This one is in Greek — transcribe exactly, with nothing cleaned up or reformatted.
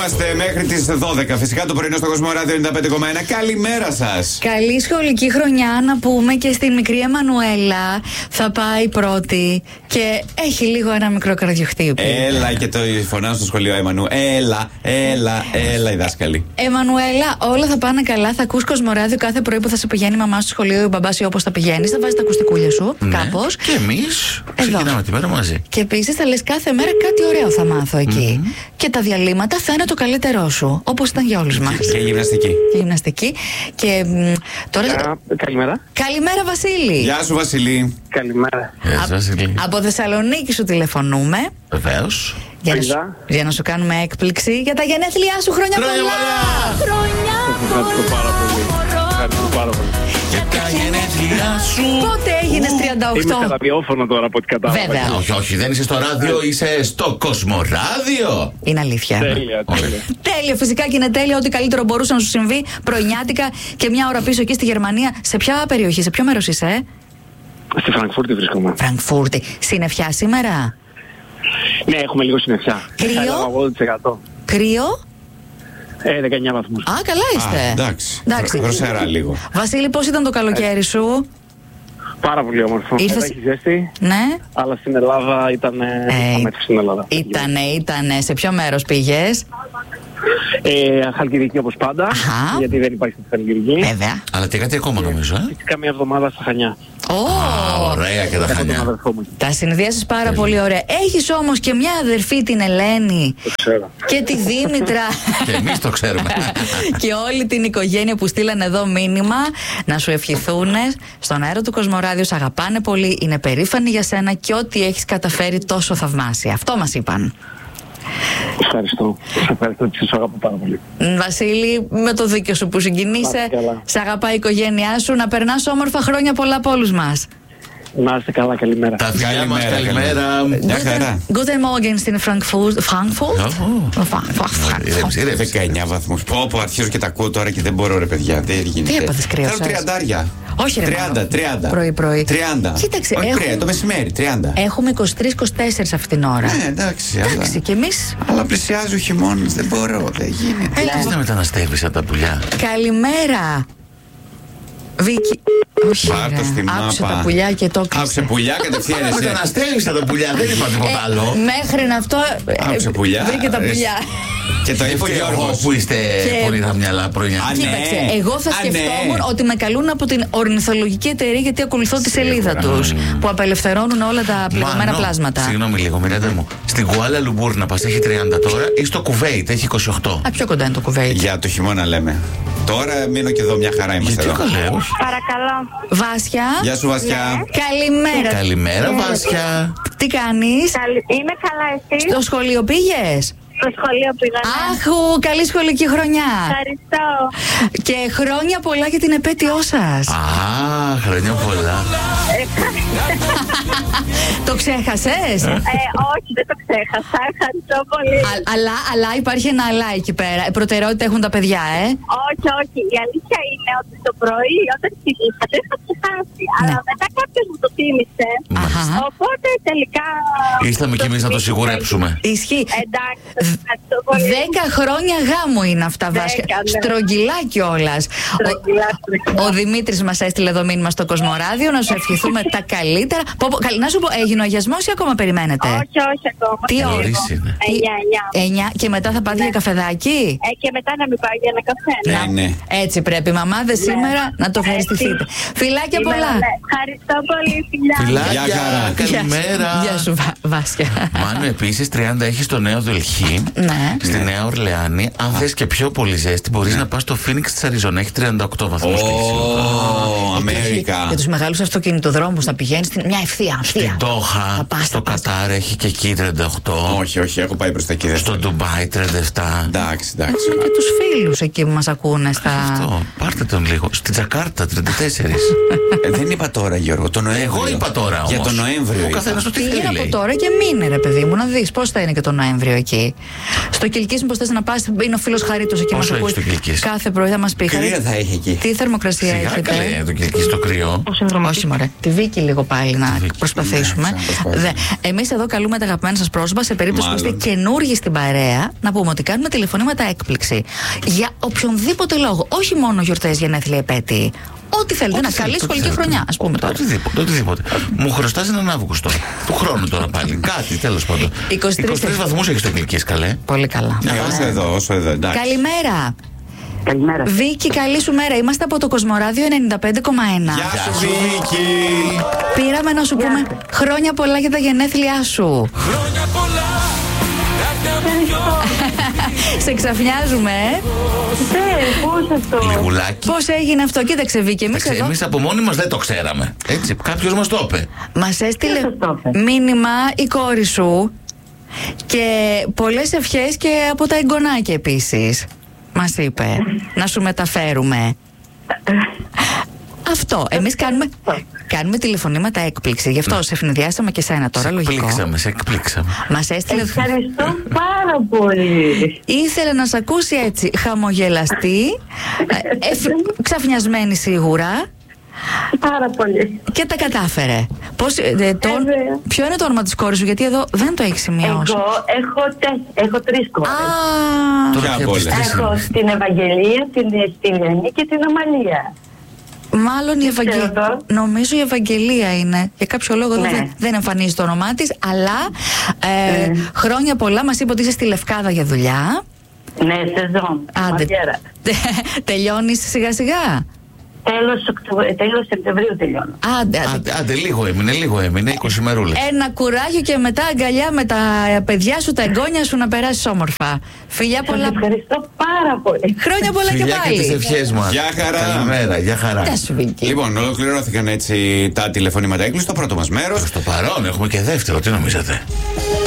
είμαστε μέχρι τις δώδεκα. Φυσικά το πρωινό στο Κοσμοράδιο ενενήντα πέντε κόμμα ένα. Καλημέρα σας. Καλή σχολική χρονιά να πούμε και στην μικρή Εμμανουέλα. Θα πάει πρώτη και έχει λίγο ένα μικρό καρδιοχτύπημα. Έλα και το φωνάζω στο σχολείο, Εμμανου. Έλα, έλα, έλα οι δάσκαλοι. Εμμανουέλα, όλα θα πάνε καλά. Θα ακούς Κοσμοράδιο κάθε πρωί που θα σε πηγαίνει η μαμά στο σχολείο ή ο μπαμπάς ή όπως θα πηγαίνεις. Θα βάζεις τα ακουστικούλια σου, ναι, κάπως. Και εμείς ξεκινάμε τη μέρα μαζί. Και επίσης θα λες κάθε μέρα κάτι ωραίο θα μάθω εκεί. Mm-hmm. Και τα διαλύματα θα είναι το καλύτερό σου, όπως ήταν για όλους μας. Και γυμναστική. Και γυμναστική. Και μ, τώρα. Κα, καλημέρα. Καλημέρα, Βασίλη. Γεια σου, Βασίλη. Καλημέρα. Γεια σας, Βασίλη. Από Θεσσαλονίκη σου τηλεφωνούμε. Βεβαίως. Για, να σου, για να σου κάνουμε έκπληξη για τα γενέθλιά σου. Χρόνια πολλά! Χρόνια Ευχαριστώ πάρα πολύ. Ευχαριστώ πάρα πολύ. Για τα γενέθλιά σου. Πότε έγινες τριάντα οκτώ? Είμαι στα ραδιόφωνο τώρα από ό,τι κατάλαβα. Βέβαια. Όχι, όχι, δεν είσαι στο ράδιο, είσαι στο Κοσμοράδιο. Είναι αλήθεια. Τέλεια, τέλεια. Τέλεια, φυσικά και είναι τέλεια. Ό,τι καλύτερο μπορούσε να σου συμβεί πρωινιάτικα και μια ώρα πίσω εκεί στη Γερμανία. Σε ποια περιοχή, σε ποιο μέρος είσαι, ε? Στη Φραγκφούρτη βρίσκομαι. Φραγκφούρτη. Συννεφιά σήμερα? Ναι, έχουμε λίγο συννεφιά. Κρύο? ογδόντα τοις εκατό. Κρύο? Ε, δεκαεννιά βαθμούς. Α, καλά είστε. Α, εντάξει. Δροσερά λίγο. Βασίλη, πώς ήταν το καλοκαίρι σου? Πάρα πολύ όμορφο. Ήρθες... Εδώ έχει ζέστη. Ναι. Αλλά στην Ελλάδα ήταν. Ε, στην Ελλάδα. Ήτανε, ήτανε. Σε ποιο μέρος πήγες? Ε, Χαλκιδική όπως πάντα. Αχα. Γιατί δεν υπάρχει στη Χαλκιδική. Βέβαια. Αλλά και κάτι ακόμα νομίζω, ε. Και καμία εβδομάδα στα Χανιά. Oh. Α, ωραία και τα Έχω τον Χανιά. αδερφό μου. Τα συνδυάσεις πάρα πολύ ωραία. Έχεις όμως και μια αδερφή, την Ελένη. Το ξέρω. Και τη Δήμητρα. Και εμείς το ξέρουμε. Και όλη την οικογένεια που στείλανε εδώ μήνυμα να σου ευχηθούν στον αέρα του Κοσμοράδιο. Σ' αγαπάνε πολύ, είναι περήφανοι για σένα και ό,τι έχεις καταφέρει τόσο θαυμάσια. Αυτό μας είπαν. Ευχαριστώ. Σας ευχαριστώ και σας αγαπώ πάρα πολύ. Βασίλη, με το δίκιο σου που συγκινείσαι, σ' αγαπάει η οικογένειά σου, να περνάς όμορφα χρόνια πολλά από όλους μας. Να είστε καλά, καλημέρα. Τα φιλιά μας, καλημέρα. Μια χαρά. Guten Morgen στην Frankfurt. Frankfurt? δεκαεννιά βαθμούς. Πω, πω, αρχίζω και τα ακούω τώρα και δεν μπορώ, ρε παιδιά. Δεν γίνεται. Τι έπαθες, κρύος? Θέλω τριαντάρια. Όχι, ρε τριάντα, τριάντα. Πρωί-πρωί. τριάντα. Κοίταξε, Όχι, έχουμε- πρωί, το μεσημέρι, τριάντα. Έχουμε είκοσι τρία είκοσι τέσσερα αυτή την ώρα. Ναι, εντάξει, Εντάξει, αλλά... και εμείς. αλλά πλησιάζει ο χειμώνας, δεν μπορώ, δεν γίνεται. Έλα να μεταναστεύεις σαν τα πουλιά. Καλημέρα. Βίκυ. Όχι, Πάρ' το ρε. στη Άκουσε μάπα. τα πουλιά και το Άκουσε έκλεισε. πουλιά κατευθείαν Να εσύ. μεταναστεύεις σαν τα πουλιά, δεν είπα τίποτα άλλο. Μέχρι να αυτό. ε, Άκουσε πουλιά. Βρήκε τα Ρε, πουλιά. Και το είπε ο Και εγώ Γιώργος. που είστε Και- πολύ τα μυαλά πρωινιά. Α, ναι. Κοίταξε, εγώ θα Α, σκεφτόμουν ναι. ότι με καλούν από την ορνηθολογική εταιρεία γιατί ακολουθώ τη σελίδα τους που απελευθερώνουν όλα τα πληγωμένα Μάνο, πλάσματα. Συγγνώμη λίγο, Μιράντα μου. Στην Κουάλα Λουμπούρ να πας έχει τριάντα τώρα ή στο Κουβέιτ έχει είκοσι οκτώ. Α, πιο κοντά είναι το Κουβέιτ. Για το χειμώνα λέμε. Τώρα μείνω και εδώ, μια χαρά είμαστε Γιατί εδώ. καλέ, όχι. Παρακαλώ. Βάσια. Γεια σου, Βασιά. Καλημέρα. Καλημέρα, Βάσια. Τι κάνεις? Καλη... Είμαι καλά, εσύ. Στο σχολείο πήγες? Στο σχολείο πήγα. ναι. Αχ, ου, καλή σχολική χρονιά. Ευχαριστώ. Και χρόνια πολλά για την επέτειό σας. Α, χρόνια πολλά. Το ξέχασες? Ε, όχι, δεν το ξέχασα. Ευχαριστώ πολύ. Α, αλλά, αλλά υπάρχει ένα αλλά εκεί πέρα. Ε, Προτεραιότητα έχουν τα παιδιά, ε. Όχι, όχι. Η αλήθεια είναι ότι το πρωί όταν κοιμήσατε είχα ξεχάσει. Αλλά μετά κάποιος μου το θύμισε. Αχα. Οπότε τελικά. Ήρθαμε κι εμείς να το σιγουρέψουμε. Ισχύει. Εντάξει, σας ευχαριστώ πολύ. Δέκα χρόνια γάμου είναι αυτά, Δέκα, Βάσια. ναι. Στρογγυλά κιόλας. Στρογγυλά, στρογγυλά. Ο, ο Δημήτρης μας έστειλε εδώ μήνυμα στο Κοσμοράδιο να σου ευχηθούμε τα καλύτερα. Πω, πω, καλ- να σου πω, έγινε ο αγιασμός ή ακόμα περιμένετε? Όχι, όχι ακόμα. Τι Λίγο. νωρίς είναι. Εννιά, εννιά. Εννιά και μετά θα πάτε για καφεδάκι. Ε, και μετά να μην πάει για ένα καφέ. Ναι, ναι. Έτσι πρέπει, μαμάδες, σήμερα να το ευχαριστηθείτε. Φιλάκια Σήμερα, πολλά. ναι. Ευχαριστώ πολύ, φιλιά. Γεια Φιλάκια, χαρά. καλημέρα. Γεια σου, Βα- Βάσια. Μάνο, επίσης τριάντα έχει στο Νέο Δελχή, Ναι. στη Νέα Ορλεάνη. Αν θες και πιο πολύ ζέστη, μπορείς να πας στο Φίνιξ της Αριζόνα. Έχει τριάντα οκτώ βαθμούς Κελσίου. Ω, Αμέρικα. Για τους μεγάλους αυτοκινητοδρόμους να πηγαίνεις στην μια ευθεία. Στην ευθεία. Θα Τόχα, πας, στο θα πας. Κατάρ έχει και εκεί τριάντα οκτώ. Όχι, όχι, έχω πάει προς τα εκεί. δεν Στο θέλω. Ντουμπάι τριάντα επτά. Εντάξει, εντάξει. Και τους φίλους εκεί που μας ακούνε στα... Αυτό, πάρτε τον λίγο. Στη Τζακάρτα τριάντα τέσσερα. Ε, δεν είπα τώρα, Γιώργο, το Νοέμβριο. Εγώ είπα τώρα όμως. Για το Νοέμβριο. Ο είπα. καθένας το τι Πήγαινε θέλει από λέει. τώρα και μείνε, ρε παιδί μου, να δεις πώς θα είναι και το Νοέμβριο εκεί. Στο Κιλκής, μήπως θες να πας, είναι ο φίλος Χαρίτος εκεί. Πόσο μας έχει ακούει το Κιλκής? κάθε πρωί θα μας πει. Κρύα Χαρί- θα έχει εκεί. Τι θερμοκρασία Σιγά έχετε? καλέ, το Αγγλική στο κρύο. Όχι, μωρέ. Τη Βίκη λίγο πάλι να προσπαθήσουμε. Ναι, Εμείς εδώ καλούμε τα αγαπημένα σας πρόσωπα σε περίπτωση που είστε Μάλλον. καινούργοι στην παρέα να πούμε ότι κάνουμε τηλεφωνήματα έκπληξη. Για οποιονδήποτε λόγο. Όχι μόνο γιορτές, γενέθλια, επέτειοι. Ό,τι θέλετε. Ό,τι Να καλή θέλετε, σχολική ό,τι χρονιά, θέλετε. ας πούμε τώρα. Οτιδήποτε, οτιδήποτε. Μου χρωστάς έναν Αύγουστο. Του χρόνου τώρα πάλι. Κάτι, τέλος πάντων. είκοσι τρεις είκοσι τρεις βαθμούς έχεις το Γλυκής, καλέ. Πολύ καλά. Ναι, όσο εδώ, όσο εδώ, εντάξει. Καλημέρα. Καλημέρα. Βίκη, καλή σου μέρα. Είμαστε από το Κοσμοράδιο ενενήντα πέντε κόμμα ένα. Γεια σου, Βίκη. Πήραμε να σου πούμε χρόνια πολλά για τα γενέθλιά σου. Χρόνια πολλά. Σε ξαφνιάζουμε, ε. Ναι, πώς αυτό. Λιγουλάκι. Πώς έγινε αυτό, κοίταξε Βίκη, εμείς Εντάξει, εδώ εμείς από μόνοι μας δεν το ξέραμε. Έτσι, κάποιος μας το είπε. μας έστειλε Ποιος το είπε? μήνυμα η κόρη σου και πολλές ευχές και από τα εγγονάκια επίσης. Μας είπε να σου μεταφέρουμε. Αυτό. Εμείς κάνουμε, κάνουμε τηλεφωνήματα έκπληξη. Γι' αυτό σε ευνηδιάσαμε και σένα τώρα, σε λογικό. εκπλήξαμε, σε εκπλήξαμε. Μας έστειλε. Ευχαριστώ πάρα πολύ. Ήθελε να σ' ακούσει έτσι, χαμογελαστή, ε, εφ- ξαφνιασμένη σίγουρα. Πάρα πολύ. Και τα κατάφερε. Πώς, ε, ε, το, βέβαια. ποιο είναι το όνομα της κόρης σου, γιατί εδώ δεν το έχει σημειώσει. Εγώ έχω, τε, έχω τρεις κόρες. Α, Τώρα Ποια πια από όλες? τις τρεις Έχω είναι. την Ευαγγελία, την Στυλιανή και την Αμαλία. μάλλον η Ευαγγελία. ξέρω τώρα. Νομίζω η Ευαγγελία είναι. Για κάποιο λόγο εδώ Ναι. δεν, δεν εμφανίζει το όνομά της, αλλά ε, Ναι. χρόνια πολλά. Μας είπε ότι είσαι στη Λευκάδα για δουλειά. Ναι, σεζόν. Άντε. Μαριέρα. Τελειώνεις σιγά σιγά. Τέλος, Οκτω- τέλος Σεπτεμβρίου τελειώνω. Άντε, άντε. Άντε, άντε, λίγο έμεινε, λίγο έμεινε, είκοσι μερούλες. Ένα κουράγιο και μετά αγκαλιά με τα παιδιά σου, τα εγγόνια σου να περάσεις όμορφα. Φιλιά Σας πολλά. ευχαριστώ πάρα πολύ. Χρόνια πολλά και Φιλιά και τις πάλι. ευχές μας. Γεια χαρά. Καλημέρα, γεια χαρά. Γεια σου, Βίκη. Λοιπόν, ολοκληρώθηκαν έτσι τα τηλεφωνήματα έκπληξη στο πρώτο μας μέρος. Στο παρόν έχουμε και δεύτερο, τι νομίζετε.